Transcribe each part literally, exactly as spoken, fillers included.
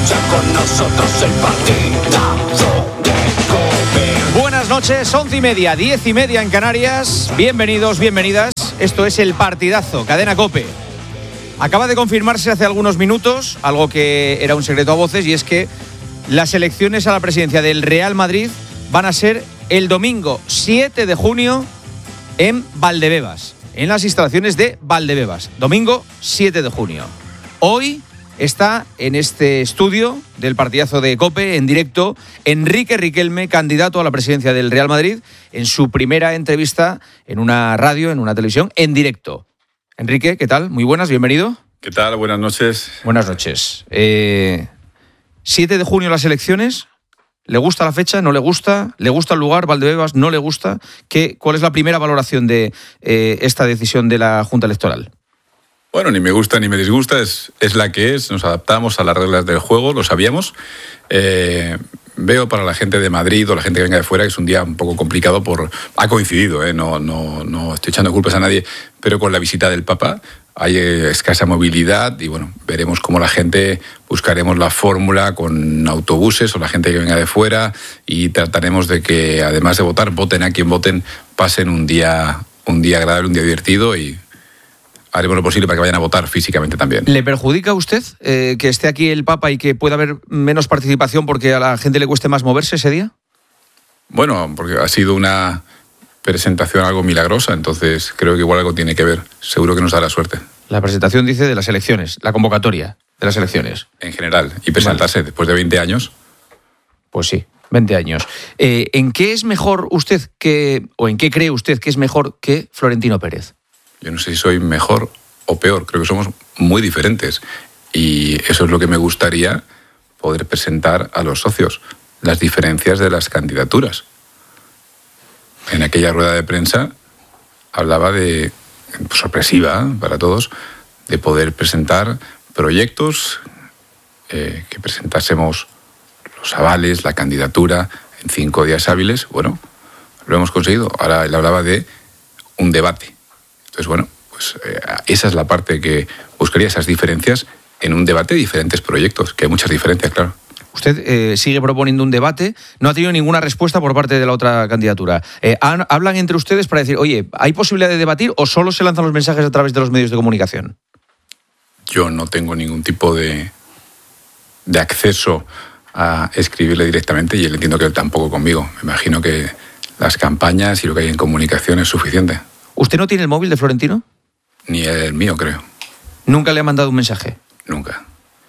escucha con nosotros el partidazo de COPE. Buenas noches, once y media, diez y media en Canarias. Bienvenidos, bienvenidas. Esto es el partidazo, Cadena COPE. Acaba de confirmarse hace algunos minutos algo que era un secreto a voces, y es que las elecciones a la presidencia del Real Madrid van a ser el domingo siete de junio en Valdebebas, en las instalaciones de Valdebebas. Domingo siete de junio. Hoy está en este estudio del partidazo de COPE, en directo, Enrique Riquelme, candidato a la presidencia del Real Madrid, en su primera entrevista en una radio, en una televisión, en directo. Enrique, ¿qué tal? Muy buenas, bienvenido. ¿Qué tal? Buenas noches. Buenas noches. Eh, siete de junio las elecciones. ¿Le gusta la fecha? ¿No le gusta? ¿Le gusta el lugar? ¿Valdebebas? ¿No le gusta? ¿Qué, ¿Cuál es la primera valoración de eh, esta decisión de la Junta Electoral? Bueno, ni me gusta ni me disgusta, es, es la que es, nos adaptamos a las reglas del juego, lo sabíamos. Eh, veo para la gente de Madrid o la gente que venga de fuera que es un día un poco complicado, por ha coincidido, eh, no, no, no estoy echando culpas a nadie, pero con la visita del Papa hay escasa movilidad y bueno, veremos cómo la gente, buscaremos la fórmula con autobuses o la gente que venga de fuera y trataremos de que, además de votar, voten a quien voten, pasen un día, un día agradable, un día divertido, y haremos lo posible para que vayan a votar físicamente también. ¿Le perjudica a usted eh, que esté aquí el Papa y que pueda haber menos participación porque a la gente le cueste más moverse ese día? Bueno, porque ha sido una presentación algo milagrosa, entonces creo que igual algo tiene que ver. Seguro que nos dará suerte. La presentación, dice, de las elecciones, la convocatoria de las elecciones. En general, y presentarse vale. Después de veinte años. Pues sí, veinte años. Eh, ¿En qué es mejor usted que, o en qué cree usted que es mejor que Florentino Pérez? Yo no sé si soy mejor o peor, creo que somos muy diferentes y eso es lo que me gustaría poder presentar a los socios, las diferencias de las candidaturas. En aquella rueda de prensa hablaba de, pues, sorpresiva para todos, de poder presentar proyectos, eh, que presentásemos los avales, la candidatura en cinco días hábiles. Bueno, lo hemos conseguido. Ahora él hablaba de un debate. Entonces, bueno, pues eh, esa es la parte que buscaría, esas diferencias en un debate de diferentes proyectos, que hay muchas diferencias, claro. Usted eh, sigue proponiendo un debate, no ha tenido ninguna respuesta por parte de la otra candidatura. Eh, han, ¿Hablan entre ustedes para decir, oye, ¿hay posibilidad de debatir o solo se lanzan los mensajes a través de los medios de comunicación? Yo no tengo ningún tipo de, de acceso a escribirle directamente y él, entiendo que él tampoco conmigo. Me imagino que las campañas y lo que hay en comunicación es suficiente. ¿Usted no tiene el móvil de Florentino? Ni el mío, creo. ¿Nunca le ha mandado un mensaje? Nunca.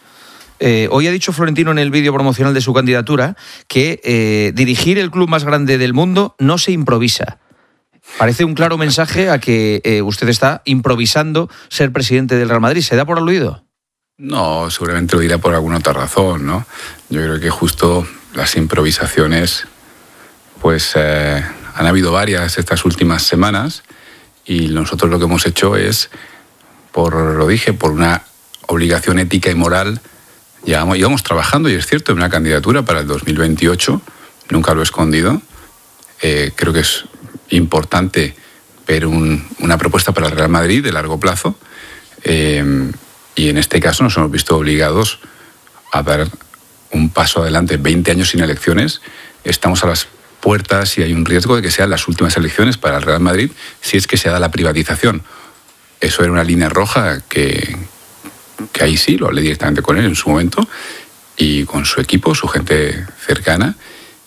Eh, hoy ha dicho Florentino en el vídeo promocional de su candidatura que eh, dirigir el club más grande del mundo no se improvisa. Parece un claro mensaje a que eh, usted está improvisando ser presidente del Real Madrid. ¿Se da por aludido? No, seguramente lo dirá por alguna otra razón, ¿no? Yo creo que justo las improvisaciones, pues eh, han habido varias estas últimas semanas. Y nosotros lo que hemos hecho es, por lo dije, por una obligación ética y moral, llevamos, llevamos trabajando, y es cierto, en una candidatura para el dos mil veintiocho, nunca lo he escondido. Eh, creo que es importante ver un, una propuesta para el Real Madrid de largo plazo, eh, y en este caso nos hemos visto obligados a dar un paso adelante. veinte años sin elecciones, estamos a las puertas y hay un riesgo de que sean las últimas elecciones para el Real Madrid si es que se da la privatización. Eso era una línea roja que, que ahí sí, lo hablé directamente con él en su momento y con su equipo, su gente cercana,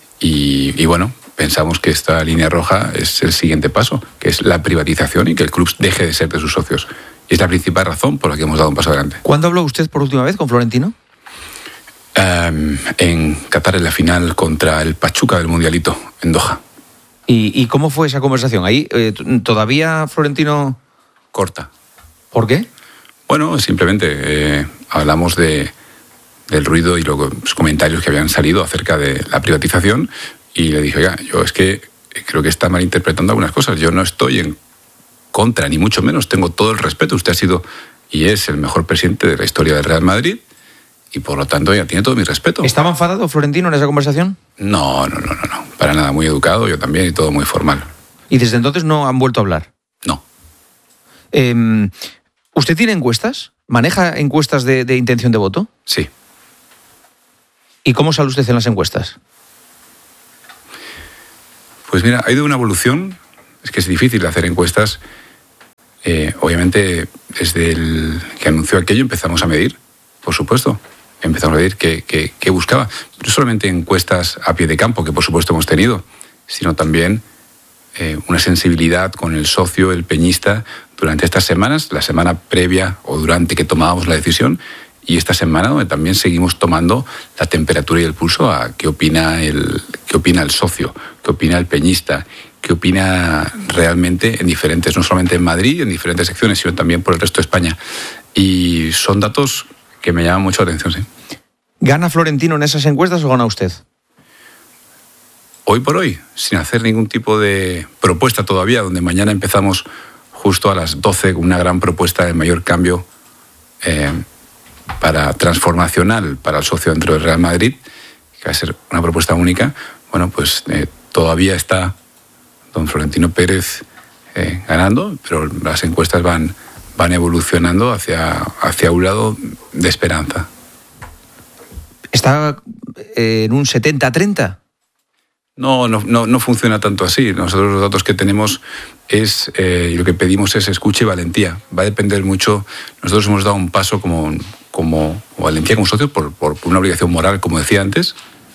y, y bueno, pensamos que esta línea roja es el siguiente paso, que es la privatización y que el club deje de ser de sus socios. Y es la principal razón por la que hemos dado un paso adelante. ¿Cuándo habló usted por última vez con Florentino? Um, en Qatar, en la final contra el Pachuca del Mundialito, en Doha. ¿Y, y cómo fue esa conversación? ¿Ahí eh, todavía Florentino...? Corta. ¿Por qué? Bueno, simplemente eh, hablamos de, del ruido y los comentarios que habían salido acerca de la privatización y le dije, oiga, yo es que creo que está malinterpretando algunas cosas. Yo no estoy en contra, ni mucho menos. Tengo todo el respeto. Usted ha sido y es el mejor presidente de la historia del Real Madrid. Y por lo tanto ya tiene todo mi respeto. ¿Estaba enfadado Florentino en esa conversación? No, no, no, no, no. Para nada, muy educado, yo también, y todo muy formal. ¿Y desde entonces no han vuelto a hablar? No. Eh, ¿Usted tiene encuestas? ¿Maneja encuestas de, de intención de voto? Sí. ¿Y cómo sale usted en las encuestas? Pues mira, ha ido una evolución. Es que es difícil hacer encuestas. Eh, obviamente, desde el que anunció aquello empezamos a medir, por supuesto. Empezamos a medir qué, qué, qué buscaba. No solamente encuestas a pie de campo, que por supuesto hemos tenido, sino también eh, una sensibilidad con el socio, el peñista, durante estas semanas, la semana previa o durante que tomábamos la decisión, y esta semana donde también seguimos tomando la temperatura y el pulso a qué opina el, qué opina el socio, qué opina el peñista, qué opina realmente en diferentes, no solamente en Madrid, en diferentes secciones, sino también por el resto de España. Y son datos que me llaman mucho la atención, sí. ¿Gana Florentino en esas encuestas o gana usted? Hoy por hoy, sin hacer ningún tipo de propuesta todavía, donde mañana empezamos justo a las doce con una gran propuesta de mayor cambio eh, para transformacional para el socio dentro del Real Madrid, que va a ser una propuesta única. Bueno, pues eh, todavía está don Florentino Pérez eh, ganando, pero las encuestas van, van evolucionando hacia, hacia un lado de esperanza. ¿Está eh, en un setenta treinta? No, no, no, no funciona tanto así. Nosotros los datos que tenemos es, eh, y lo que pedimos es escucha y valentía. Va a depender mucho. Nosotros hemos dado un paso como, como valentía como socios por, por una obligación moral, como decía antes.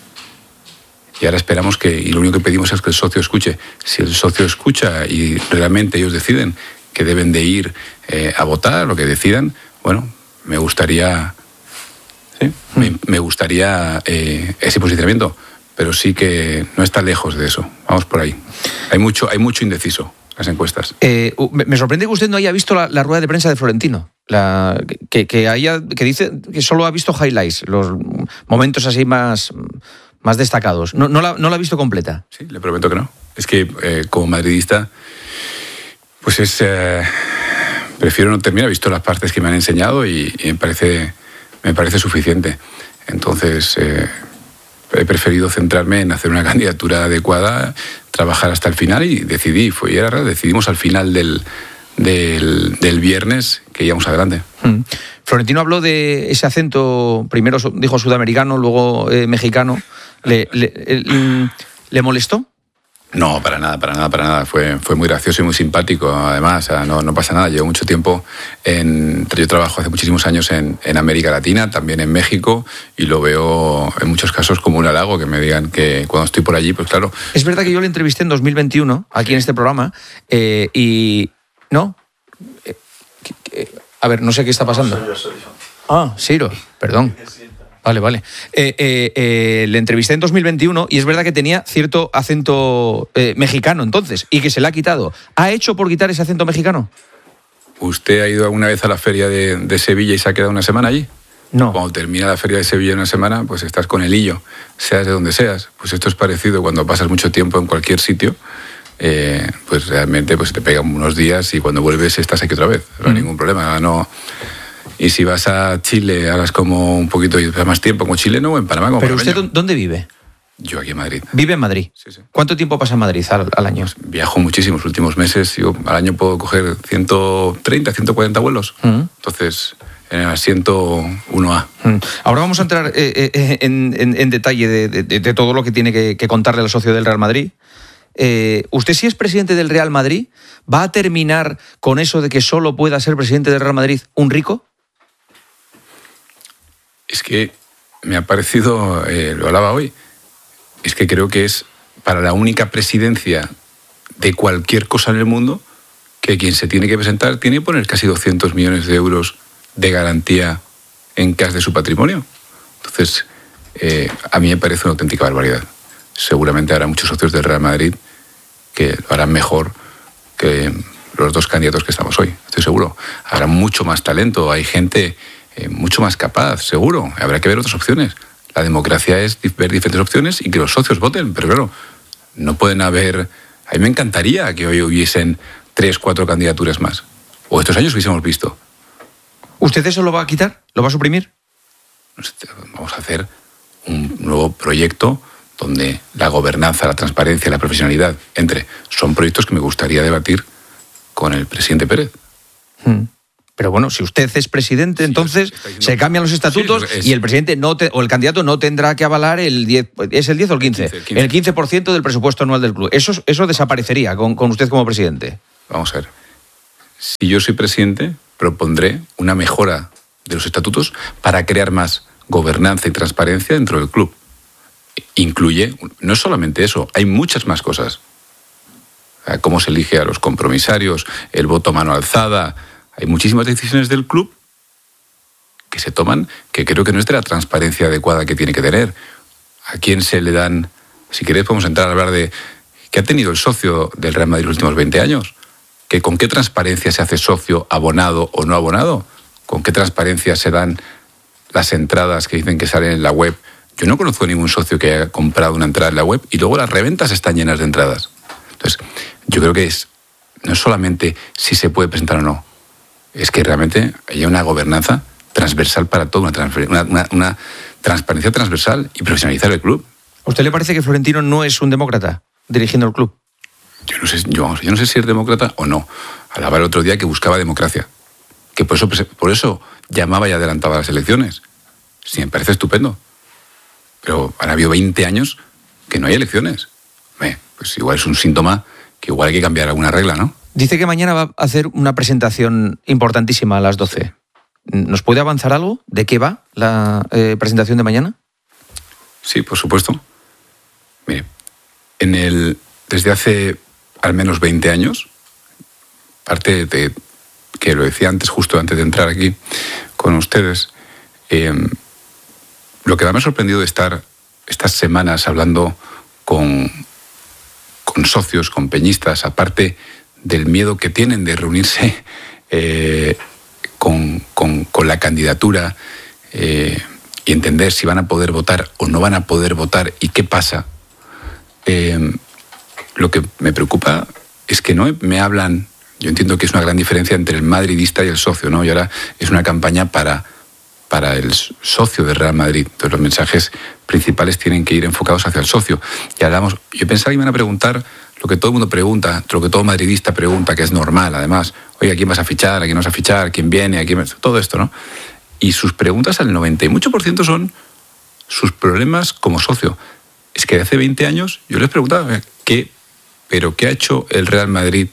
Y ahora esperamos que, y lo único que pedimos es que el socio escuche. Si el socio escucha y realmente ellos deciden que deben de ir eh, a votar, lo que decidan, bueno, me gustaría, ¿sí? me, me gustaría eh, ese posicionamiento. Pero sí que no está lejos de eso. Vamos por ahí. Hay mucho, hay mucho indeciso en las encuestas. Eh, me sorprende que usted no haya visto la, la rueda de prensa de Florentino. La, que, que, haya, que dice que solo ha visto highlights, los momentos así más, más destacados. No, no, la, no la ha visto completa. Sí, le prometo que no. Es que eh, como madridista, pues es... Eh, prefiero no terminar. He visto las partes que me han enseñado y, y me, parece, me parece suficiente. Entonces... Eh, He preferido centrarme en hacer una candidatura adecuada, trabajar hasta el final y decidí, fue, y era, decidimos al final del, del, del viernes que íbamos adelante. Mm. Florentino habló de ese acento, primero dijo sudamericano, luego eh, mexicano. ¿Le, le, le, ¿Le molestó? No, para nada, para nada, para nada. Fue, fue muy gracioso y muy simpático, además. O sea, no, no pasa nada. Llevo mucho tiempo en... Yo trabajo hace muchísimos años en, en América Latina, también en México, y lo veo en muchos casos como un halago, que me digan que cuando estoy por allí, pues claro. Es verdad que yo le entrevisté en dos mil veintiuno, aquí en este programa, eh, y... ¿No? Eh, eh, a ver, no sé qué está pasando. No, soy yo, soy yo. Ah, Ciro, perdón. Vale, vale. Eh, eh, eh, le entrevisté en dos mil veintiuno y es verdad que tenía cierto acento eh, mexicano entonces y que se le ha quitado. ¿Ha hecho por quitar ese acento mexicano? ¿Usted ha ido alguna vez a la feria de, de Sevilla y se ha quedado una semana allí? No. Cuando termina la feria de Sevilla una semana, pues estás con el hillo, seas de donde seas. Pues esto es parecido cuando pasas mucho tiempo en cualquier sitio, eh, pues realmente pues te pegan unos días y cuando vuelves estás aquí otra vez. No hay mm. ningún problema, no... Y si vas a Chile, harás como un poquito más tiempo como chileno o en Panamá como ¿Pero panameño. usted dónde vive? Yo aquí en Madrid. ¿Vive en Madrid? Sí, sí. ¿Cuánto tiempo pasa en Madrid al, al año? Pues viajo muchísimo los últimos meses. Yo al año puedo coger ciento treinta, ciento cuarenta vuelos. Mm. Entonces, en el asiento uno A. Mm. Ahora vamos a entrar eh, eh, en, en, en detalle de, de, de todo lo que tiene que, que contarle al socio del Real Madrid. Eh, ¿Usted, si es presidente del Real Madrid, va a terminar con eso de que solo pueda ser presidente del Real Madrid un rico? Es que me ha parecido, eh, lo hablaba hoy, es que creo que es para la única presidencia de cualquier cosa en el mundo que quien se tiene que presentar tiene que poner casi doscientos millones de euros de garantía en cash de su patrimonio. Entonces, eh, a mí me parece una auténtica barbaridad. Seguramente habrá muchos socios del Real Madrid que lo harán mejor que los dos candidatos que estamos hoy, estoy seguro. Habrá mucho más talento, hay gente... Eh, mucho más capaz, seguro. Habrá que ver otras opciones. La democracia es ver diferentes opciones y que los socios voten, pero claro, no pueden haber... A mí me encantaría que hoy hubiesen tres, cuatro candidaturas más. O estos años hubiésemos visto. ¿Usted eso lo va a quitar? ¿Lo va a suprimir? Vamos a hacer un nuevo proyecto donde la gobernanza, la transparencia, la profesionalidad entre. Son proyectos que me gustaría debatir con el presidente Pérez. Hmm. Pero bueno, si usted es presidente, sí, entonces diciendo, se cambian los estatutos sí, es, y el presidente no te, o el candidato no tendrá que avalar el diez, ¿es el diez o el quince? El quince, el quince. El quince por ciento del presupuesto anual del club. Eso, eso desaparecería con, con usted como presidente. Vamos a ver. Si yo soy presidente, propondré una mejora de los estatutos para crear más gobernanza y transparencia dentro del club. Incluye, no solamente eso, hay muchas más cosas. Cómo se elige a los compromisarios, el voto a mano alzada. Hay muchísimas decisiones del club que se toman que creo que no es de la transparencia adecuada que tiene que tener. ¿A quién se le dan? Si queréis podemos entrar a hablar de qué ha tenido el socio del Real Madrid los últimos veinte años. ¿Que ¿Con qué transparencia se hace socio, abonado o no abonado? ¿Con qué transparencia se dan las entradas que dicen que salen en la web? Yo no conozco ningún socio que haya comprado una entrada en la web y luego las reventas están llenas de entradas. Entonces, yo creo que es no solamente si se puede presentar o no, es que realmente haya una gobernanza transversal para todo, una, una, una, una transparencia transversal y profesionalizar el club. ¿A usted le parece que Florentino no es un demócrata dirigiendo el club? Yo no sé, yo, yo no sé si es demócrata o no. Hablaba el otro día que buscaba democracia, que por eso, por eso llamaba y adelantaba las elecciones. Sí, me parece estupendo. Pero han habido veinte años que no hay elecciones. Eh, pues igual es un síntoma que igual hay que cambiar alguna regla, ¿no? Dice que mañana va a hacer una presentación importantísima a las doce. ¿Nos puede avanzar algo? ¿De qué va la eh, presentación de mañana? Sí, por supuesto. Mire, en el, desde hace al menos veinte años, parte de, que lo decía antes, justo antes de entrar aquí con ustedes, eh, lo que me ha sorprendido de estar estas semanas hablando con, con socios, con peñistas, aparte del miedo que tienen de reunirse eh, con, con, con la candidatura eh, y entender si van a poder votar o no van a poder votar y qué pasa, eh, lo que me preocupa es que no me hablan. Yo entiendo que es una gran diferencia entre el madridista y el socio, ¿no? Y ahora es una campaña para, para el socio del Real Madrid. Entonces los mensajes principales tienen que ir enfocados hacia el socio. Y hablamos, yo pensaba que iban a preguntar lo que todo el mundo pregunta, lo que todo madridista pregunta, que es normal, además. Oye, ¿a quién vas a fichar? ¿A quién vas a fichar? ¿Quién viene? ¿A quién? Todo esto, ¿no? Y sus preguntas al noventa y mucho por ciento son sus problemas como socio. Es que de hace veinte años yo les preguntaba, ¿qué, pero qué ha hecho el Real Madrid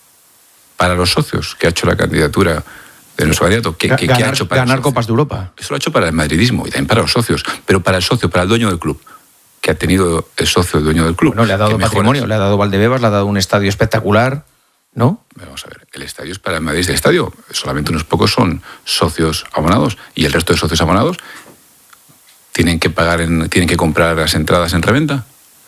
para los socios? ¿Qué ha hecho la candidatura de nuestro candidato? ¿Qué, ganar, ¿qué ha hecho para ganar Copas de Europa? Eso lo ha hecho para el madridismo y también para los socios, pero para el socio, para el dueño del club. Que ha tenido el socio, el dueño del club. Bueno, le ha dado patrimonio, le ha dado Valdebebas, le ha dado un estadio espectacular, ¿no? Vamos a ver, el estadio es para el Madrid, el estadio, solamente unos pocos son socios abonados y el resto de socios abonados tienen que pagar, en, tienen que comprar las entradas en reventa,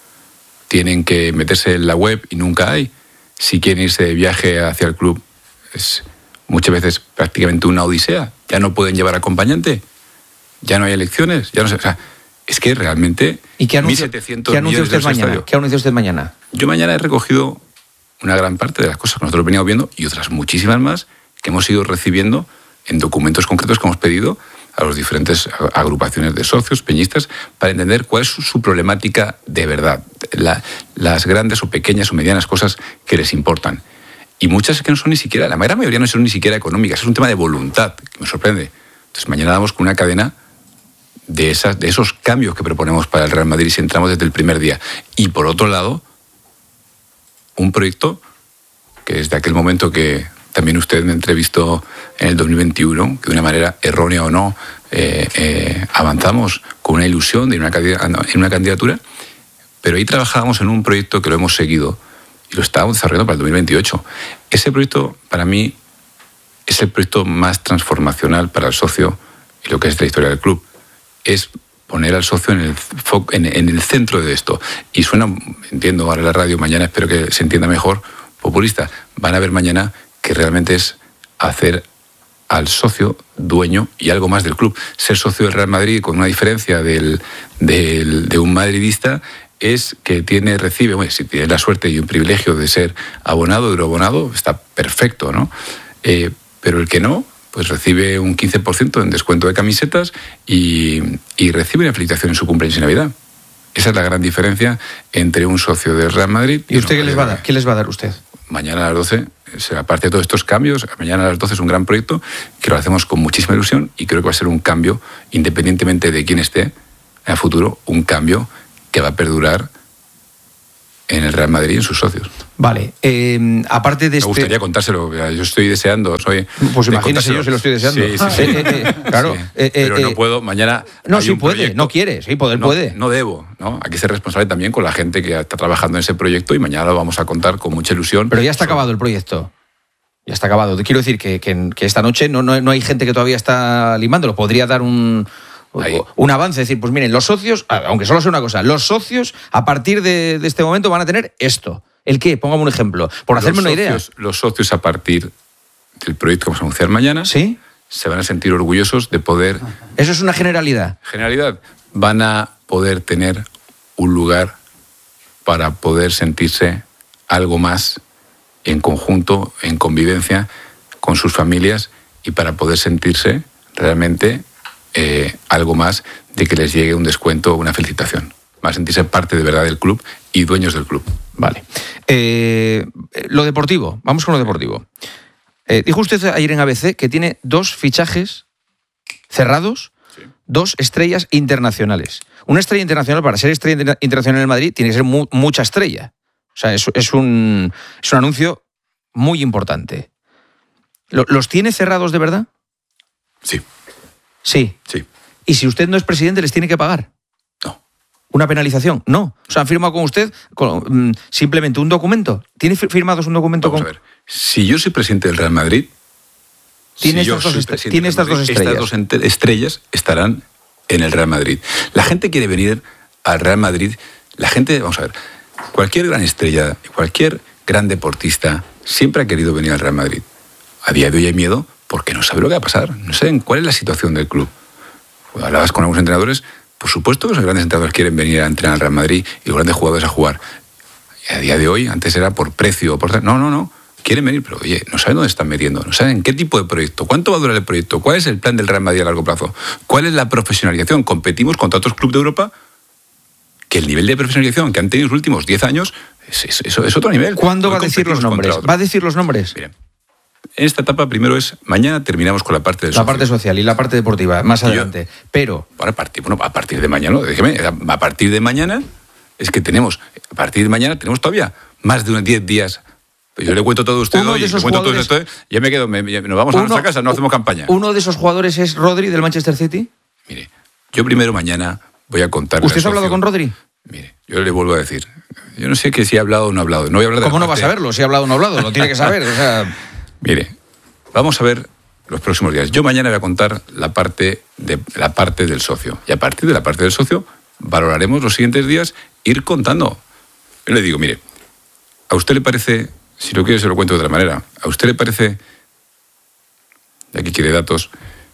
tienen que meterse en la web y nunca hay. Si quieren irse de viaje hacia el club, es muchas veces prácticamente una odisea. Ya no pueden llevar acompañante, ya no hay elecciones, ya no sé, o sea, es que realmente... ¿Y qué anuncio, ¿qué anuncia usted mañana? ¿Qué anuncia usted mañana? Yo mañana he recogido una gran parte de las cosas que nosotros veníamos viendo y otras muchísimas más que hemos ido recibiendo en documentos concretos que hemos pedido a las diferentes agrupaciones de socios, peñistas, para entender cuál es su, su problemática de verdad, la, las grandes o pequeñas o medianas cosas que les importan. Y muchas que no son ni siquiera, la gran mayoría no son ni siquiera económicas, es un tema de voluntad, que me sorprende. Entonces mañana damos con una cadena de, esas, de esos cambios que proponemos para el Real Madrid si entramos desde el primer día. Y por otro lado, un proyecto que desde aquel momento que también usted me entrevistó en el dos mil veintiuno, que de una manera errónea o no, eh, eh, avanzamos con una ilusión de una, en una candidatura, pero ahí trabajábamos en un proyecto que lo hemos seguido y lo estábamos desarrollando para el dos mil veintiocho. Ese proyecto, para mí, es el proyecto más transformacional para el socio y lo que es la historia del club. Es poner al socio en el, en, en el centro de esto. Y suena, entiendo, ahora la radio mañana, espero que se entienda mejor, populista. Van a ver mañana que realmente es hacer al socio dueño y algo más del club. Ser socio del Real Madrid, con una diferencia del, del, de un madridista, es que tiene, recibe, bueno, si tiene la suerte y un privilegio de ser abonado, euroabonado, está perfecto, ¿no? Eh, pero el que no, pues recibe un quince por ciento en descuento de camisetas y, y recibe una felicitación en su cumpleaños y Navidad. Esa es la gran diferencia entre un socio del Real Madrid y... ¿Y usted qué les va a dar? ¿Qué les va a dar usted? Mañana a las doce aparte de todos estos cambios, mañana a las doce es un gran proyecto que lo hacemos con muchísima ilusión y creo que va a ser un cambio, independientemente de quién esté en el futuro, un cambio que va a perdurar en el Real Madrid y en sus socios. Vale, eh, aparte de este... Me gustaría contárselo, yo estoy deseando, soy... Pues imagínese, yo se lo estoy deseando. Sí, sí, sí. Eh, eh, eh, claro. Sí. Eh, Pero eh, no puedo, mañana... No, hay sí un puede, proyecto. no quiere, sí, poder no, puede. No debo, ¿no? Hay que ser responsable también con la gente que está trabajando en ese proyecto y mañana lo vamos a contar con mucha ilusión. Pero ya está acabado el proyecto. Ya está acabado. Te quiero decir que, que, que esta noche no, no, no hay gente que todavía está limándolo. Podría dar un... Ahí. Un avance, decir, pues miren, los socios, aunque solo sea una cosa, los socios a partir de, de este momento van a tener esto. ¿El qué? Póngame un ejemplo, por hacerme Los una idea. socios- Los socios a partir del proyecto que vamos a anunciar mañana ¿Sí? se van a sentir orgullosos de poder, Eso es una generalidad. generalidad, van a poder tener un lugar para poder sentirse algo más en conjunto, en convivencia con sus familias y para poder sentirse realmente eh, algo más de que les llegue un descuento o una felicitación. Van a sentirse parte de verdad del club y dueños del club. Vale. Eh, lo deportivo, vamos con lo deportivo. Eh, dijo usted ayer en A B C que tiene dos fichajes cerrados, Sí. dos estrellas internacionales. Una estrella internacional, para ser estrella inter- internacional en Madrid, tiene que ser mu- mucha estrella. O sea, es, es, un, es un anuncio muy importante. ¿Lo- ¿Los tiene cerrados de verdad? Sí, Sí. sí. ¿Y si usted no es presidente, les tiene que pagar No. una penalización? No. O sea, han firmado con usted con, mm, simplemente un documento. ¿Tiene fi- firmados un documento Vamos con...? a ver. Si yo soy presidente del Real Madrid, Tiene si yo estas dos soy estre- presidente tiene del estas Real dos Madrid, estrellas. Estas dos ente- estrellas estarán en el Real Madrid. La gente quiere venir al Real Madrid. La gente, vamos a ver, cualquier gran estrella, cualquier gran deportista siempre ha querido venir al Real Madrid. A día de hoy hay miedo porque no sabe lo que va a pasar. No saben cuál es la situación del club. Cuando hablabas con algunos entrenadores, por supuesto que los grandes entrenadores quieren venir a entrenar al Real Madrid y los grandes jugadores a jugar. Y a día de hoy, antes era por precio, por... No, no, no. Quieren venir, pero oye, no saben dónde están metiendo, no saben qué tipo de proyecto, cuánto va a durar el proyecto, cuál es el plan del Real Madrid a largo plazo, cuál es la profesionalización. Competimos contra otros clubes de Europa que el nivel de profesionalización que han tenido en los últimos diez años es, es, es, es otro nivel. ¿Cuándo Hoy va a decir los competimos contra nombres? otros. ¿Va a decir los nombres? Miren, en esta etapa primero es, mañana terminamos con la parte del La parte social y la parte deportiva, más Y yo- adelante. Pero, Ahora, a partir, bueno, a partir de mañana, no, déjeme, a partir de mañana es que tenemos, a partir de mañana tenemos todavía más de unos diez días. Yo le cuento todo a usted Uno hoy, de le esos cuento todo jugadores- esto, ya me quedo, me- ya- nos vamos a uno- nuestra casa, no hacemos campaña. ¿uno de esos jugadores es Rodri del Manchester City? Mire, yo primero mañana voy a contar. ¿Usted ha hablado con Rodri? Mire, yo le vuelvo a decir, yo no sé que si ha hablado o no ha hablado. No voy a hablar de ¿Cómo la no va a parte- saberlo? Si ha hablado o no ha hablado, lo tiene que saber. O sea, Mire, vamos a ver los próximos días. Yo mañana voy a contar la parte, de, la parte del socio. Y a partir de la parte del socio valoraremos los siguientes días ir contando. Yo le digo, mire, ¿a usted le parece, si lo quiere se lo cuento de otra manera, ¿a usted le parece, y aquí quiere datos,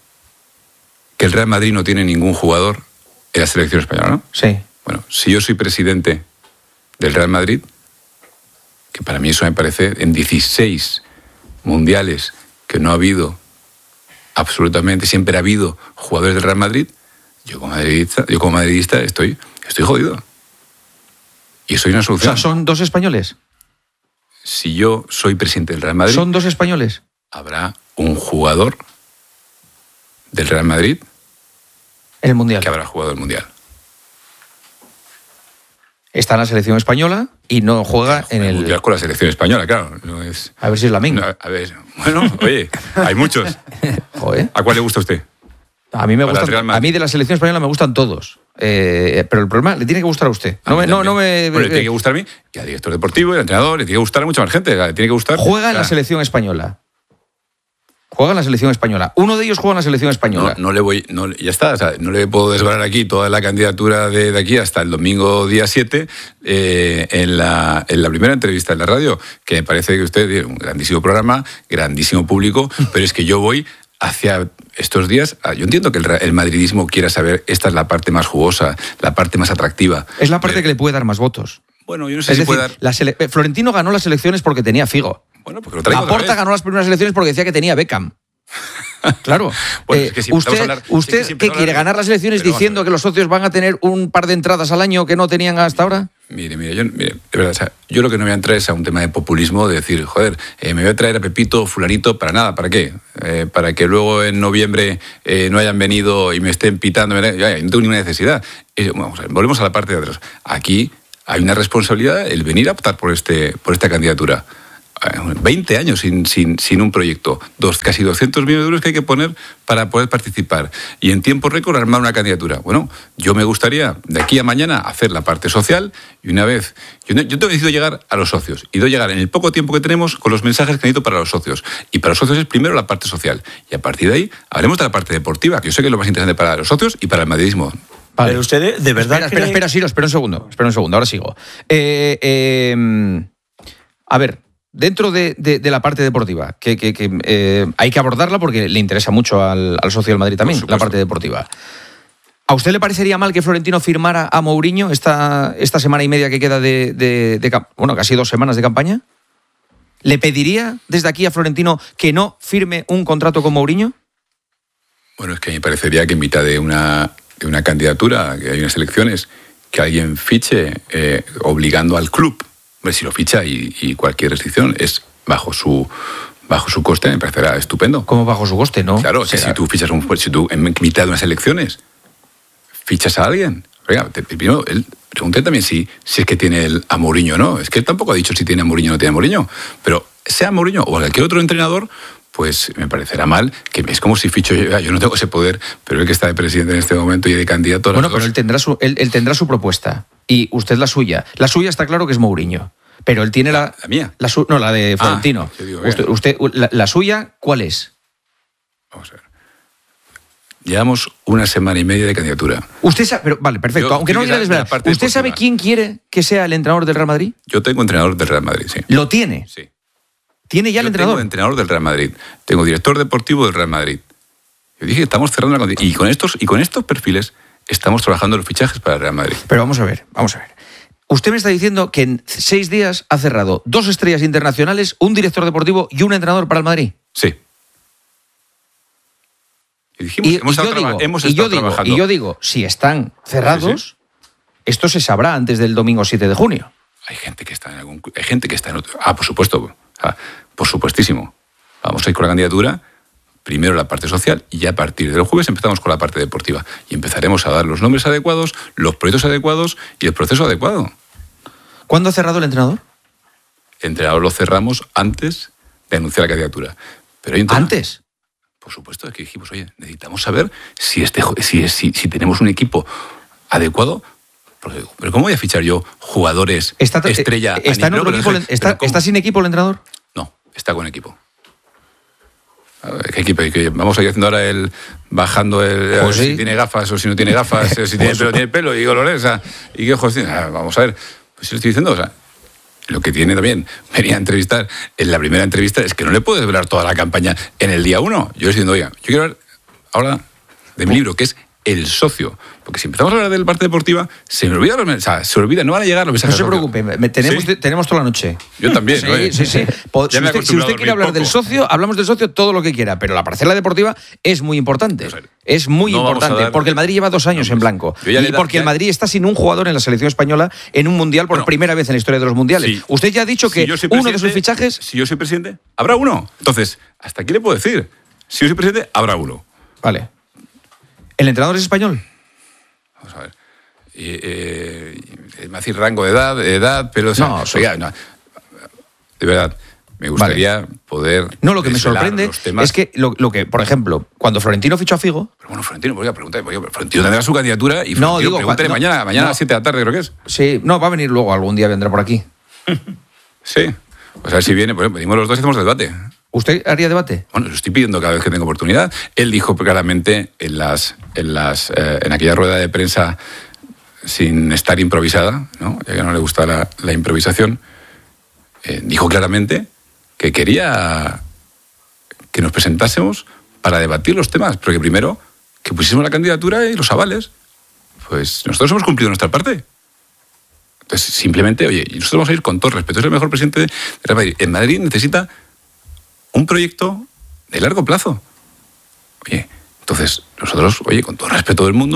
que el Real Madrid no tiene ningún jugador en la selección española, no? sí. Bueno, si yo soy presidente del Real Madrid, que para mí eso me parece, en dieciséis mundiales que no ha habido absolutamente, siempre ha habido jugadores del Real Madrid, yo como madridista, yo como madridista estoy, estoy jodido. Y soy una O solución. sea, son dos españoles. Si yo soy presidente del Real Madrid, Son dos españoles. habrá un jugador del Real Madrid En el Mundial. que habrá jugado el Mundial. Está en la selección española y no juega en El el... Mundial con la selección española, claro. No es, A ver si es la no, misma. a ver, bueno, oye, hay muchos. Joder. ¿A cuál le gusta a usted? A mí me Para el Real gustan, Madrid. a mí de la selección española me gustan todos. Eh, pero el problema le tiene que gustar a usted. No A me, mí no, no también. me, Bueno, le tiene que gustar a mí, y al director deportivo, y al entrenador, le tiene que gustar a mucha más gente. Le tiene que gustar. Juega en la Ah, selección española. Juega en la selección española. Uno de ellos juega en la selección No, española. no le voy, no, ya está, o sea, no le puedo desvelar aquí toda la candidatura de, de aquí hasta el domingo día siete eh, en, la, en la primera entrevista en la radio, que me parece que usted tiene un grandísimo programa, grandísimo público, pero es que yo voy hacia estos días, yo entiendo que el, el madridismo quiera saber, esta es la parte más jugosa, la parte más atractiva. Es la parte De- que le puede dar más votos. Bueno, yo no sé Es si decir, puede dar... la sele- eh, Florentino ganó las elecciones porque tenía Figo. Bueno, porque lo traigo otra Laporta vez. ganó las primeras elecciones porque decía que tenía Beckham. Claro. Bueno, Eh, es que si empezamos usted, a hablar- es usted que si ¿qué empezamos a quiere hablar- ganar las elecciones Pero vamos a diciendo ver. que los socios van a tener un par de entradas al año que no tenían hasta ahora? Mire, mire, yo, mire, de verdad, o sea, yo lo que no voy a entrar es a un tema de populismo, de decir, joder, eh, me voy a traer a Pepito, fulanito, para nada, ¿para qué? Eh, para que luego en noviembre eh, no hayan venido y me estén pitando, me, ya, no tengo ninguna necesidad. Eh, vamos a ver, volvemos a la parte de atrás. Aquí hay una responsabilidad el venir a optar por, este, por esta candidatura. veinte años sin, sin, sin un proyecto, dos, casi doscientos millones de euros que hay que poner para poder participar y en tiempo récord armar una candidatura. Bueno, yo me gustaría de aquí a mañana hacer la parte social y una vez, yo, yo tengo decidido llegar a los socios y debo llegar en el poco tiempo que tenemos con los mensajes que necesito para los socios, y para los socios es primero la parte social y a partir de ahí haremos de la parte deportiva, que yo sé que es lo más interesante para los socios y para el madridismo. Vale. Pero usted de verdad espera, cree... espera, espera, Siro, espera un segundo, espera un segundo, ahora sigo. Eh, eh, a ver, dentro de, de, de la parte deportiva, que, que, que eh, hay que abordarla porque le interesa mucho al, al socio del Madrid también, la parte deportiva. ¿A usted le parecería mal que Florentino firmara a Mourinho esta, esta semana y media que queda de, de, de... Bueno, casi dos semanas de campaña? ¿Le pediría desde aquí a Florentino que no firme un contrato con Mourinho? Bueno, es que me parecería que en mitad de una, de una candidatura, que hay unas elecciones, que alguien fiche eh, obligando al club. Hombre, si lo ficha y, y cualquier restricción es bajo su bajo su coste, me parecerá estupendo. ¿Cómo bajo su coste, no? Claro, que si tú fichas un, si tú en mitad de unas elecciones fichas a alguien. Oiga, te, primero, él pregunté también si, si es que tiene el, a Mourinho o no. Es que él tampoco ha dicho si tiene a Mourinho o no tiene a Mourinho. Pero sea Mourinho o cualquier otro entrenador, pues me parecerá mal, que es como si ficho yo, yo no tengo ese poder, pero él que está de presidente en este momento y de candidato a Bueno, los pero dos. él tendrá, su, él, él tendrá su propuesta y usted la suya. La suya está claro que es Mourinho, pero él tiene la... ¿La mía? La su, no, la de Florentino. Ah, digo, usted, usted, la, la suya, ¿cuál es? Vamos a ver. Llevamos una semana y media de candidatura. Usted sabe, pero vale, perfecto, Yo, aunque no yo quiera la- desvelar. la parte ¿Usted sabe deportiva. quién quiere que sea el entrenador del Real Madrid? Yo tengo entrenador del Real Madrid, sí. Lo tiene. Sí. ¿Tiene ya el Yo entrenador? tengo entrenador del Real Madrid. Tengo director deportivo del Real Madrid. Yo dije que estamos cerrando la condición. Y con estos, y con estos perfiles estamos trabajando los fichajes para el Real Madrid. Pero vamos a ver, vamos a ver. Usted me está diciendo que en seis días ha cerrado dos estrellas internacionales, un director deportivo y un entrenador para el Madrid. Sí. Y dijimos, Y, hemos y yo, estado, traba- digo, hemos y, yo estado digo, trabajando. y yo digo, si están cerrados, Sí, sí. esto se sabrá antes del domingo siete de junio. Hay gente que está en algún, hay gente que está en otro. Ah, por supuesto. Ah, por supuestísimo. Vamos a ir con la candidatura, primero la parte social y ya a partir del jueves empezamos con la parte deportiva. Y empezaremos a dar los nombres adecuados, los proyectos adecuados y el proceso adecuado. ¿Cuándo ha cerrado el entrenador? El entrenador lo cerramos antes de anunciar la candidatura. Pero hay un tema. ¿Antes? Por supuesto, es que dijimos, oye, necesitamos saber si, este, si, si, si tenemos un equipo adecuado. Porque, pero ¿cómo voy a fichar yo jugadores ¿Está, estrella? eh, está, a en nivel- otro pero equipo, no sé, está, pero ¿cómo? ¿Está sin equipo el entrenador? No, está con equipo. A ver, ¿qué equipo? ¿Qué- Vamos a ir haciendo ahora el... Bajando el... a Pues ver sí. si tiene gafas o si no tiene gafas, eh, si tiene pelo, tiene pelo, y colores, o sea, y qué ojos tiene. Ah, vamos a ver, pues si lo estoy diciendo, o sea, lo que tiene también, venía a entrevistar, en la primera entrevista, es que no le puedes hablar toda la campaña en el día uno. Yo le estoy diciendo, oiga, yo quiero hablar ahora de mi libro, que es El Socio. Porque si empezamos a hablar de la parte deportiva, se me olvida, los men- o sea, se olvida, no van a llegar los No mensajes. se al socio. preocupe, me- tenemos, ¿Sí? tenemos toda la noche. Yo también, Sí, oye. sí, sí. Po- Ya Si me he usted, si acostumbrado usted a quiere dormir hablar del poco. socio, hablamos del socio todo lo que quiera, pero la parcela deportiva es muy importante. Pues, Es muy no vamos a importante, dar- porque el Madrid lleva dos años No, en pues, blanco. yo ya Y le da- porque el ya- Madrid está sin un jugador en la selección española en un mundial por Bueno, primera vez en la historia de los mundiales. Sí. Usted ya ha dicho que Si yo soy uno de sus presidente- fichajes... Si yo soy presidente, habrá uno. Entonces, hasta aquí le puedo decir. Si yo soy presidente, habrá uno. Vale. ¿El entrenador es español? Vamos a ver. Eh, eh, me va a decir rango de edad, de edad, pero... o sea, No, oiga, no. De verdad, me gustaría poder... No, lo que me desvelar sorprende los temas. es que, lo, lo que, por ejemplo, cuando Florentino fichó a Figo... Pero bueno, Florentino, voy a preguntar. Oye, Florentino tendrá su candidatura y No, Florentino, digo, pregúntale no, mañana, mañana no. a las siete de la tarde, creo que es. Sí, no, va a venir luego, algún día vendrá por aquí. Sí. Pues a ver si viene, pues venimos los dos y hacemos el debate. ¿Usted haría debate? Bueno, lo estoy pidiendo cada vez que tengo oportunidad. Él dijo claramente en las, en las, eh, en aquella rueda de prensa, sin estar improvisada, ¿no? Ya que no le gusta la, la improvisación, eh, dijo claramente que quería que nos presentásemos para debatir los temas, pero que primero que pusiésemos la candidatura y los avales. Pues nosotros hemos cumplido nuestra parte. Entonces, simplemente, oye, nosotros vamos a ir con todo el respeto. Es el mejor presidente de Real Madrid. En Madrid necesita un proyecto de largo plazo. Oye, entonces nosotros, oye, con todo el respeto del mundo,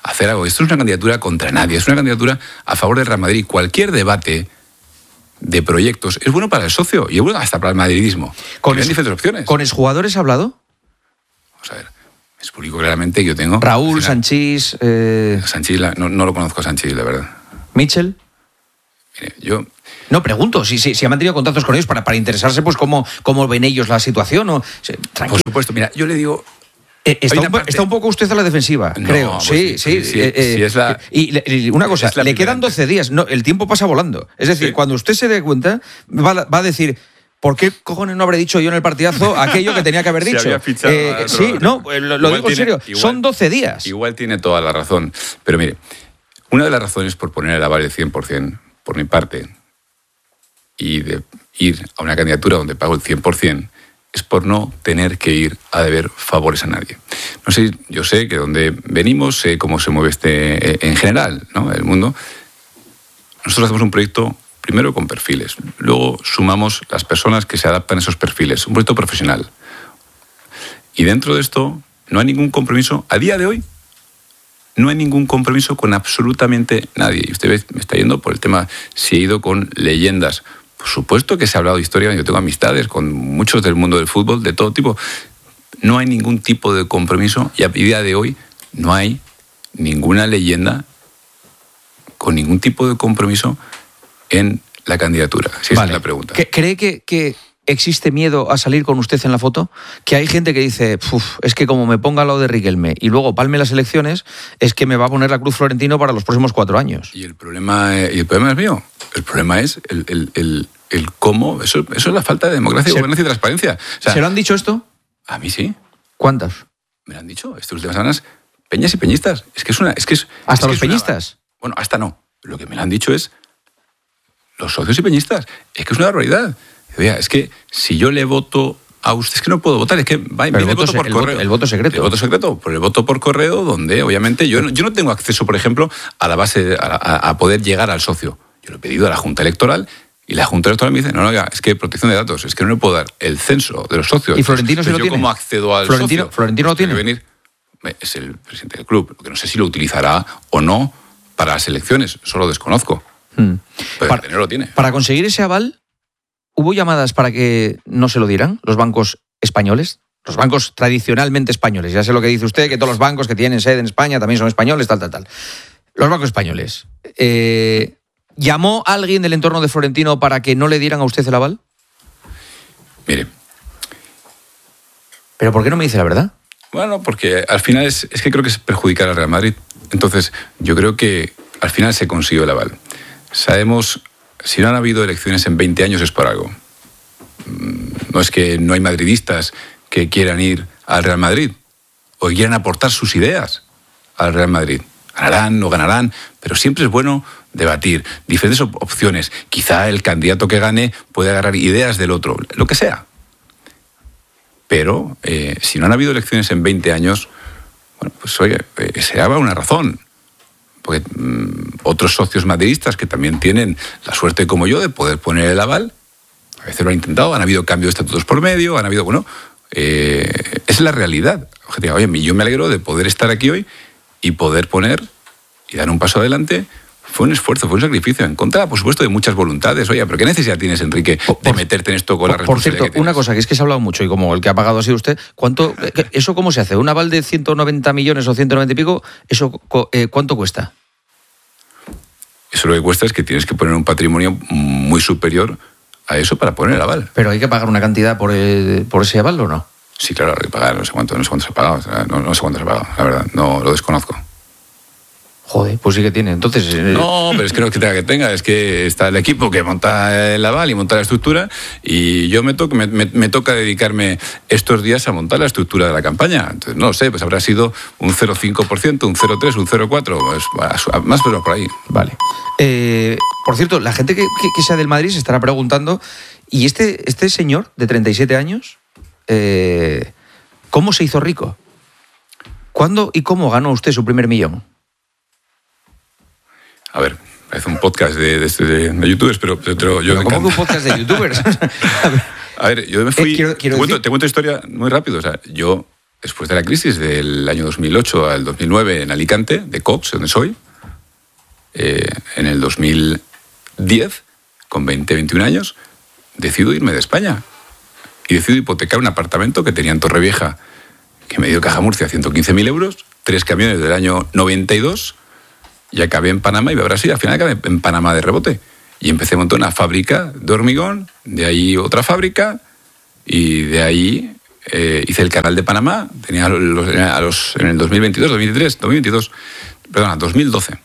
hacer algo. Esto no es una candidatura contra nadie, es una candidatura a favor del Real Madrid. Cualquier debate de proyectos es bueno para el socio y es bueno hasta para el madridismo. ¿Con es, diferentes opciones. ¿Con exjugadores ha hablado? Vamos a ver, es público claramente que yo tengo. Raúl, final, Sanchís... Eh... Sanchís, la, no, no lo conozco a Sanchís, la verdad. ¿Mitchell? Mire, yo... No, pregunto, si, si, si han mantenido contactos con ellos para, para interesarse, pues cómo, cómo ven ellos la situación. ¿O? Tranquilo. Por supuesto, mira, yo le digo... Eh, está, un, parte... está un poco usted a la defensiva, no, creo. pues sí, sí. sí, sí eh, sí, sí es la, y, y una cosa, le primera. quedan doce días. No, el tiempo pasa volando. Es decir, sí. cuando usted se dé cuenta, va, va a decir... ¿Por qué cojones no habré dicho yo en el partidazo aquello que tenía que haber dicho? Eh, sí, no, lo, lo digo en serio. Igual, Son doce días. Igual tiene toda la razón. Pero mire, una de las razones por poner el aval del cien por ciento, por mi parte, y de ir a una candidatura donde pago el cien por ciento, es por no tener que ir a deber favores a nadie. No sé, yo sé que donde venimos, sé cómo se mueve este en general, ¿no? El mundo. Nosotros hacemos un proyecto primero con perfiles, luego sumamos las personas que se adaptan a esos perfiles, un proyecto profesional. Y dentro de esto no hay ningún compromiso, a día de hoy, no hay ningún compromiso con absolutamente nadie. Y usted ve, me está yendo por el tema, si he ido con leyendas. Por supuesto que se ha hablado de historia, yo tengo amistades con muchos del mundo del fútbol, de todo tipo. No hay ningún tipo de compromiso y a día de hoy no hay ninguna leyenda con ningún tipo de compromiso en la candidatura. Si vale. Esa es la pregunta. ¿Cree que, que existe miedo a salir con usted en la foto? Que hay gente que dice, es que como me ponga lo de Riquelme y luego palme las elecciones, es que me va a poner la cruz Florentino para los próximos cuatro años. Y el problema, y el problema es mío. El problema es el, el, el, el cómo. Eso, eso es la falta de democracia, ¿Se, gobernanza y transparencia. O sea, ¿Se lo han dicho esto? A mí sí. ¿Cuántas? Me lo han dicho estas últimas semanas peñas y peñistas. Es que es una... Es que es, ¿Hasta es los que peñistas? Una, bueno, hasta no. Lo que me lo han dicho es los socios y peñistas. Es que es una barbaridad. Vea, es que si yo le voto a usted, es que no puedo votar, es que va, el, voto, voto por el, correo. Voto, el voto secreto. El voto secreto, por el voto por correo, donde obviamente yo no, yo no tengo acceso, por ejemplo, a la base, a, a, a poder llegar al socio. Yo lo he pedido a la Junta Electoral y la Junta Electoral me dice, no, no, ya, es que protección de datos, es que no le puedo dar el censo de los socios. ¿Y Florentino se lo yo tiene? ¿Cómo accedo al Florentino, socio? ¿Florentino lo tiene? Venir, es el presidente del club, lo que no sé si lo utilizará o no para las elecciones, eso lo desconozco. Hmm. Pero para, tenerlo tiene. Para conseguir ese aval, ¿hubo llamadas para que no se lo dieran los bancos españoles? Los bancos tradicionalmente españoles. Ya sé lo que dice usted, que todos los bancos que tienen sede en España también son españoles, tal, tal, tal. Los bancos españoles. Eh, ¿Llamó a alguien del entorno de Florentino para que no le dieran a usted el aval? Mire. ¿Pero por qué no me dice la verdad? Bueno, porque al final es, es que creo que es perjudicar al Real Madrid. Entonces, yo creo que al final se consiguió el aval. Sabemos, si no han habido elecciones en veinte años es por algo. No es que no hay madridistas que quieran ir al Real Madrid o que quieran aportar sus ideas al Real Madrid. Ganarán, no ganarán, pero siempre es bueno debatir diferentes opciones. Quizá el candidato que gane puede agarrar ideas del otro, lo que sea. Pero eh, si no han habido elecciones en veinte años, bueno, pues oye, eh, será una razón. Porque mmm, otros socios madridistas que también tienen la suerte como yo de poder poner el aval, a veces lo han intentado, han habido cambios de estatutos por medio, han habido, bueno, eh, es la realidad. Oye, yo me alegro de poder estar aquí hoy y poder poner y dar un paso adelante. Fue un esfuerzo, fue un sacrificio, en contra, por supuesto, de muchas voluntades. Oye, pero ¿qué necesidad tienes, Enrique, de por, meterte en esto con la responsabilidad? Por cierto, una cosa que es que se ha hablado mucho y como el que ha pagado ha sido usted, ¿cuánto, ¿eso cómo se hace? ¿Un aval de ciento noventa millones o ciento noventa y pico? ¿Eso eh, cuánto cuesta? Eso lo que cuesta es que tienes que poner un patrimonio muy superior a eso para poner el aval. ¿Pero hay que pagar una cantidad por, el, por ese aval o no? Sí, claro, hay que pagar, no sé cuánto, no sé cuánto se ha pagado, no, no sé cuánto se ha pagado, la verdad, no lo desconozco. Joder, pues sí que tiene. Entonces. Eh... No, pero es que no es que tenga que tenga, es que está el equipo que monta el aval y monta la estructura, y yo me, to me, me, me toca dedicarme estos días a montar la estructura de la campaña. Entonces, no lo sé, pues habrá sido un cero coma cinco por ciento, un cero coma tres por ciento, un cero coma cuatro por ciento, pues, más o menos por ahí. Vale. Eh, por cierto, la gente que, que, que sea del Madrid se estará preguntando, ¿y este, este señor de treinta y siete años, eh, cómo se hizo rico? ¿Cuándo y cómo ganó usted su primer millón? A ver, parece un podcast de, de, de, de youtubers, pero, pero yo... ¿Pero ¿Cómo que un podcast de youtubers? A ver, yo me fui... Eh, quiero, quiero te, cuento, decir... te cuento historia muy rápido. O sea, yo después de la crisis del año dos mil ocho al dos mil nueve en Alicante, de Cox, donde soy, eh, en el dos mil diez, con veinte, veintiún años, decido irme de España. Y decido hipotecar un apartamento que tenía en Torrevieja, que me dio Caja Murcia ciento quince mil euros, tres camiones del año noventa y dos, y acabé en Panamá y a Brasil. Al final acabé en Panamá de rebote. Y empecé a montar una fábrica de hormigón, de ahí otra fábrica, y de ahí eh, hice el canal de Panamá. Tenía los, a los, en el dos mil veintidós, dos mil veintitrés, dos mil veintidós, perdona, dos mil doce.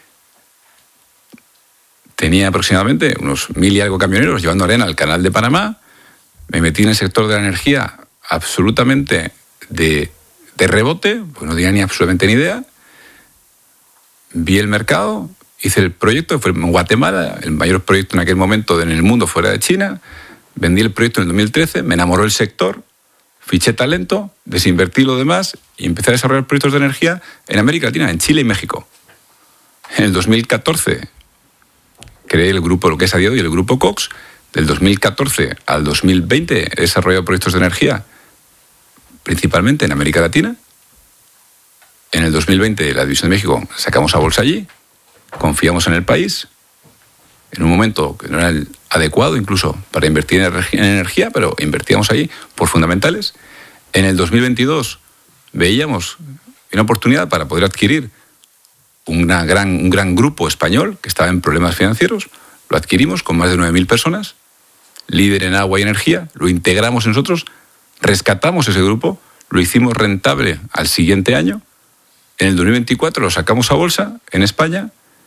Tenía aproximadamente unos mil y algo camioneros llevando arena al canal de Panamá. Me metí en el sector de la energía absolutamente de, de rebote, pues no tenía ni absolutamente ni idea. Vi el mercado, hice el proyecto, fue en Guatemala, el mayor proyecto en aquel momento en el mundo fuera de China. Vendí el proyecto en el dos mil trece, me enamoró el sector, fiché talento, desinvertí lo demás y empecé a desarrollar proyectos de energía en América Latina, en Chile y México. En el dos mil catorce creé el grupo, lo que es a día de hoy, el grupo Cox. Del dos mil catorce al dos mil veinte he desarrollado proyectos de energía principalmente en América Latina. En el dos mil veinte la División de México sacamos a bolsa allí, confiamos en el país, en un momento que no era el adecuado incluso para invertir en energía, pero invertíamos ahí por fundamentales. En el dos mil veintidós veíamos una oportunidad para poder adquirir una gran, un gran grupo español que estaba en problemas financieros. Lo adquirimos con más de nueve mil personas, líder en agua y energía, lo integramos nosotros, rescatamos ese grupo, lo hicimos rentable al siguiente año. En el dos mil veinticuatro lo sacamos a bolsa en España,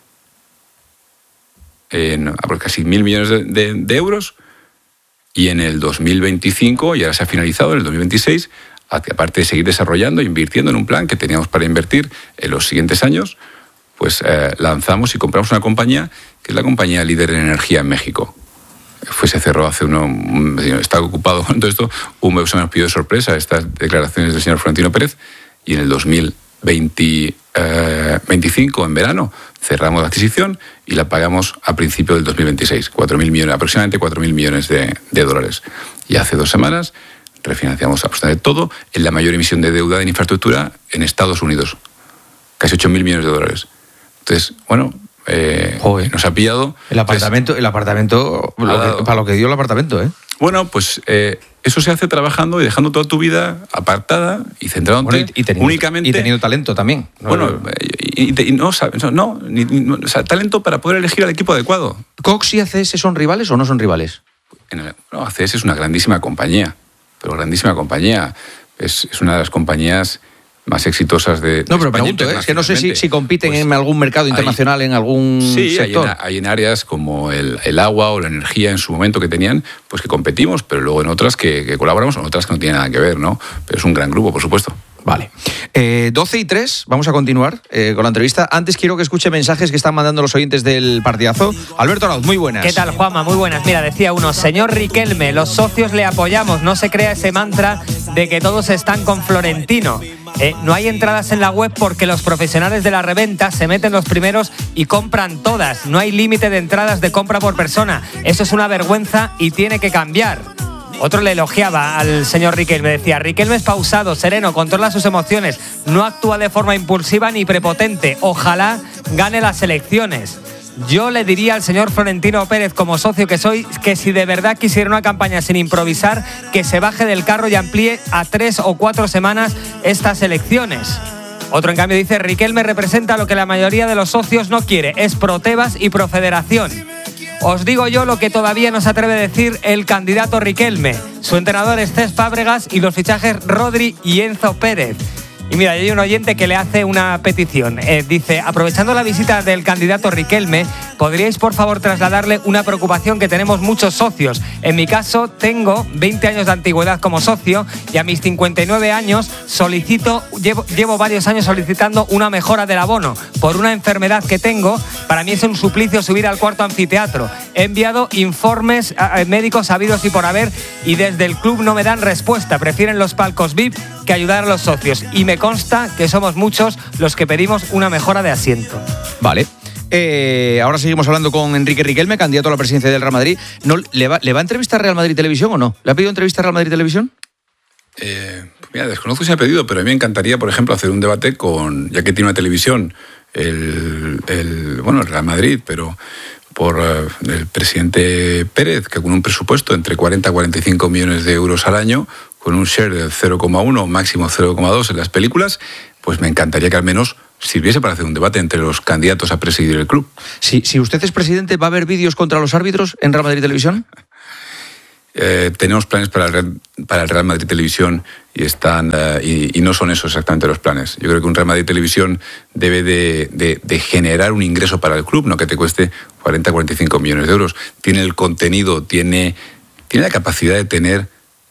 en casi mil millones de, de, de euros, y en el dos mil veinticinco, y ahora se ha finalizado, en el dos mil veintiséis, aparte de seguir desarrollando e invirtiendo en un plan que teníamos para invertir en los siguientes años, pues eh, lanzamos y compramos una compañía que es la compañía líder en energía en México. Fue, se cerró hace uno, estaba ocupado con todo esto, un mes se nos pidió de sorpresa estas declaraciones del señor Florentino Pérez, y en el dos mil veinticinco, en verano, cerramos la adquisición y la pagamos a principios del dos mil veintiséis, cuatro mil millones, aproximadamente cuatro mil millones de, de dólares. Y hace dos semanas refinanciamos absolutamente todo en la mayor emisión de deuda en infraestructura en Estados Unidos, casi ocho mil millones de dólares. Entonces, bueno, eh, nos ha pillado. El apartamento, pues, el apartamento lo que, para lo que dio el apartamento, ¿eh? Bueno, pues eh, eso se hace trabajando y dejando toda tu vida apartada y centrándote bueno, y, y teniendo, únicamente. Y teniendo talento también. ¿No? Bueno, y, y, y no, no, no, ni, ni, o sea, talento para poder elegir al equipo adecuado. ¿Cox y A C S son rivales o no son rivales? En el, no, A C S es una grandísima compañía, pero grandísima compañía. Es, es una de las compañías más exitosas de, de No, pero España, pregunto, ¿eh? Es que no sé si, si compiten pues, en algún mercado internacional, hay, en algún sí, sector. Sí, hay, hay en áreas como el, el agua o la energía en su momento que tenían, pues que competimos, pero luego en otras que, que colaboramos, en otras que no tienen nada que ver, ¿no? Pero es un gran grupo, por supuesto. Vale. Eh, doce y tres, vamos a continuar eh, con la entrevista. Antes quiero que escuche mensajes que están mandando los oyentes del partidazo. Alberto Arauz, muy buenas. ¿Qué tal, Juanma? Muy buenas. Mira, decía uno, señor Riquelme, los socios le apoyamos. No se crea ese mantra de que todos están con Florentino. Eh, no hay entradas en la web porque los profesionales de la reventa se meten los primeros y compran todas. No hay límite de entradas de compra por persona. Eso es una vergüenza y tiene que cambiar. Otro le elogiaba al señor Riquelme, decía, Riquelme es pausado, sereno, controla sus emociones, no actúa de forma impulsiva ni prepotente, ojalá gane las elecciones. Yo le diría al señor Florentino Pérez, como socio que soy, que si de verdad quisiera una campaña sin improvisar, que se baje del carro y amplíe a tres o cuatro semanas estas elecciones. Otro, en cambio, dice, Riquelme representa lo que la mayoría de los socios no quiere, es pro Tebas y pro Federación. Os digo yo lo que todavía no se atreve a decir el candidato Riquelme. Su entrenador es Cés Fábregas y los fichajes Rodri y Enzo Pérez. Y mira, hay un oyente que le hace una petición. Eh, dice, aprovechando la visita del candidato Riquelme, ¿podríais por favor trasladarle una preocupación que tenemos muchos socios? En mi caso, tengo veinte años de antigüedad como socio y a mis cincuenta y nueve años solicito, llevo, llevo varios años solicitando una mejora del abono. Por una enfermedad que tengo, para mí es un suplicio subir al cuarto anfiteatro. He enviado informes a, a médicos sabidos y por haber y desde el club no me dan respuesta. Prefieren los palcos V I P que ayudar a los socios. Y me consta que somos muchos los que pedimos una mejora de asiento. Vale. Eh, ahora seguimos hablando con Enrique Riquelme, candidato a la presidencia del Real Madrid. ¿No, le, va, ¿Le va a entrevistar Real Madrid Televisión o no? ¿Le ha pedido entrevista a Real Madrid Televisión? Eh, mira, desconozco si ha pedido, pero a mí me encantaría, por ejemplo, hacer un debate con, ya que tiene una televisión, el, el bueno, el Real Madrid, pero por uh, el presidente Pérez, que con un presupuesto entre cuarenta a cuarenta y cinco millones de euros al año, con un share del cero coma uno, máximo cero coma dos en las películas, pues me encantaría que al menos sirviese para hacer un debate entre los candidatos a presidir el club. Si, si usted es presidente, ¿va a haber vídeos contra los árbitros en Real Madrid Televisión? Eh, tenemos planes para el, Real, para el Real Madrid Televisión y están uh, y, y no son esos exactamente los planes. Yo creo que un Real Madrid Televisión debe de, de, de generar un ingreso para el club, no que te cueste cuarenta a cuarenta y cinco millones de euros. Tiene el contenido, tiene, tiene la capacidad de tener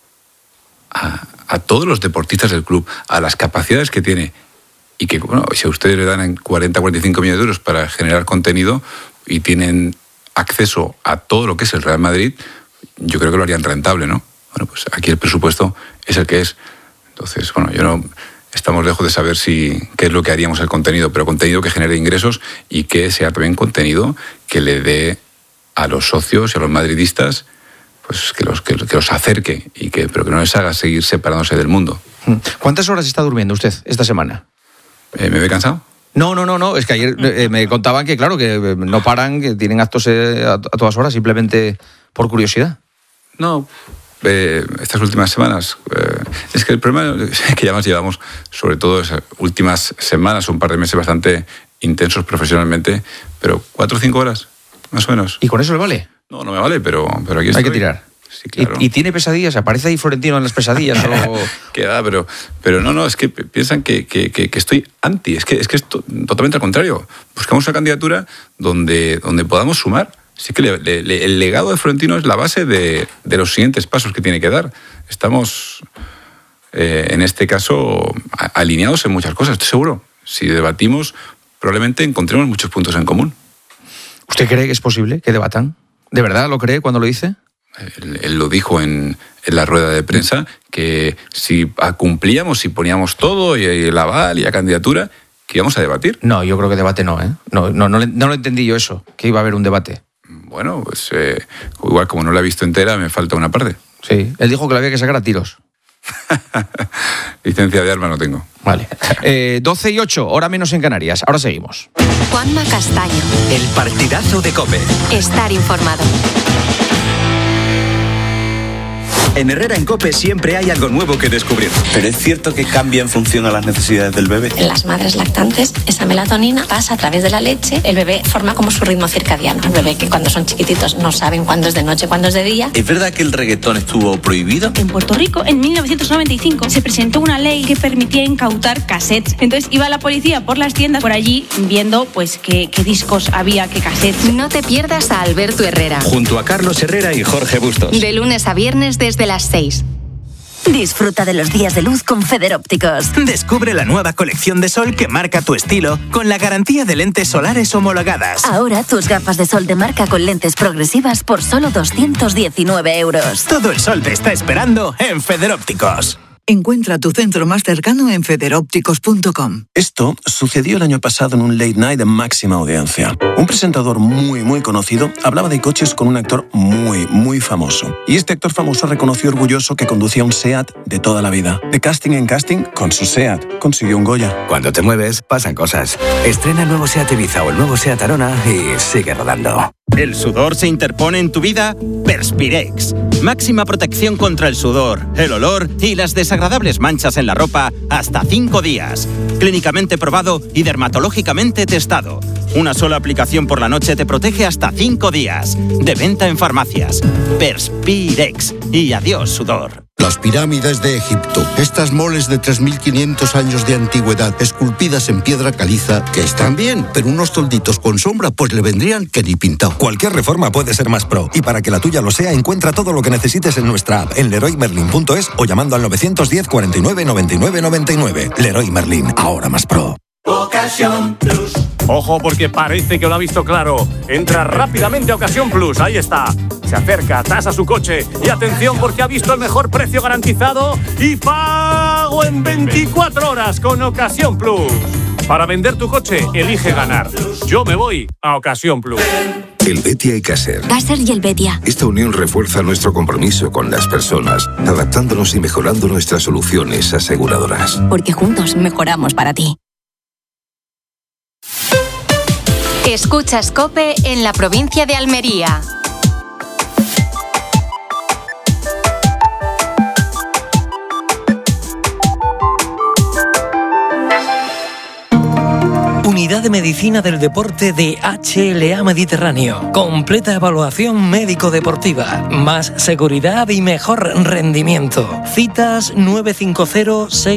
a, a todos los deportistas del club, a las capacidades que tiene, y que, bueno, si a ustedes le dan cuarenta a cuarenta y cinco millones de euros para generar contenido y tienen acceso a todo lo que es el Real Madrid, yo creo que lo harían rentable, ¿no? Bueno, pues aquí el presupuesto es el que es. Entonces, bueno, yo no... Estamos lejos de saber si qué es lo que haríamos el contenido, pero contenido que genere ingresos y que sea también contenido que le dé a los socios y a los madridistas, pues que los, que, que los acerque, y que, pero que no les haga seguir separándose del mundo. ¿Cuántas horas está durmiendo usted esta semana? Eh, ¿Me ve cansado? No, no, no, no. Es que ayer eh, me contaban que, claro, que no paran, que tienen actos eh, a, a todas horas, simplemente por curiosidad. No, eh, estas últimas semanas, eh, es que el problema es que ya más llevamos, sobre todo esas últimas semanas, un par de meses bastante intensos profesionalmente, pero cuatro o cinco horas, más o menos. ¿Y con eso le vale? No, no me vale, pero, pero aquí estoy. Hay que tirar. Sí, claro. ¿Y, y tiene pesadillas? ¿Aparece ahí Florentino en las pesadillas? O... que va, pero, pero no, no, es que piensan que, que, que, que estoy anti, es que es, que es to, totalmente al contrario. Buscamos una candidatura donde, donde podamos sumar. Sí que le, le, el legado de Florentino es la base de, de los siguientes pasos que tiene que dar. Estamos, eh, en este caso, a, alineados en muchas cosas, estoy seguro. Si debatimos, probablemente encontremos muchos puntos en común. ¿Usted cree que es posible que debatan? ¿De verdad lo cree cuando lo dice? Él, él lo dijo en, en la rueda de prensa, que si cumplíamos, si poníamos todo, y, y el aval y la candidatura, que íbamos a debatir. No, yo creo que debate no, ¿eh? No, no, no, no lo entendí yo eso, que iba a haber un debate. Bueno, pues eh, igual como no la he visto entera, me falta una parte. Sí, él dijo que la había que sacar a tiros. Licencia de arma no tengo. Vale. Eh, doce y ocho, hora menos en Canarias. Ahora seguimos. Juanma Castaño. El partidazo de COPE. Estar informado. En Herrera en COPE siempre hay algo nuevo que descubrir. ¿Pero es cierto que cambia en función a las necesidades del bebé? En las madres lactantes, esa melatonina pasa a través de la leche, el bebé forma como su ritmo circadiano. El bebé que cuando son chiquititos no saben cuándo es de noche, cuándo es de día. ¿Es verdad que el reggaetón estuvo prohibido? En Puerto Rico, en mil novecientos noventa y cinco, se presentó una ley que permitía incautar cassettes. Entonces iba la policía por las tiendas por allí viendo pues qué, qué discos había, qué cassettes. No te pierdas a Alberto Herrera. Junto a Carlos Herrera y Jorge Bustos. De lunes a viernes desde las seis. Disfruta de los días de luz con Federópticos. Descubre la nueva colección de sol que marca tu estilo con la garantía de lentes solares homologadas. Ahora tus gafas de sol de marca con lentes progresivas por solo doscientos diecinueve euros. Todo el sol te está esperando en Federópticos. Encuentra tu centro más cercano en federópticos punto com. Esto sucedió el año pasado en un late night de máxima audiencia. Un presentador muy, muy conocido hablaba de coches con un actor muy, muy famoso. Y este actor famoso reconoció orgulloso que conducía un SEAT de toda la vida. De casting en casting, con su SEAT, consiguió un Goya. Cuando te mueves, pasan cosas. Estrena el nuevo SEAT Ibiza o el nuevo SEAT Arona y sigue rodando. ¿El sudor se interpone en tu vida? Perspirex. Máxima protección contra el sudor, el olor y las desagradables manchas en la ropa hasta cinco días. Clínicamente probado y dermatológicamente testado. Una sola aplicación por la noche te protege hasta cinco días. De venta en farmacias. Perspirex. Y adiós, sudor. Las pirámides de Egipto, estas moles de tres mil quinientos años de antigüedad, esculpidas en piedra caliza, que están bien, pero unos tolditos con sombra pues le vendrían que ni pintado. Cualquier reforma puede ser más pro, y para que la tuya lo sea, encuentra todo lo que necesites en nuestra app, en leroy merlin punto es o llamando al novecientos diez, cuarenta y nueve, noventa y nueve, noventa y nueve. Leroy Merlin, ahora más pro. Ocasión Plus. Ojo, porque parece que lo ha visto claro. Entra rápidamente a Ocasión Plus, ahí está. Se acerca, tasa su coche y atención porque ha visto el mejor precio garantizado y pago en veinticuatro horas con Ocasión Plus. Para vender tu coche, elige ganar. Yo me voy a Ocasión Plus. El Betia y Caser. Caser y el Betia. Esta unión refuerza nuestro compromiso con las personas, adaptándonos y mejorando nuestras soluciones aseguradoras. Porque juntos mejoramos para ti. Escuchas COPE en la provincia de Almería. Unidad de Medicina del Deporte de H L A Mediterráneo. Completa evaluación médico-deportiva. Más seguridad y mejor rendimiento. Citas nueve cinco cero seis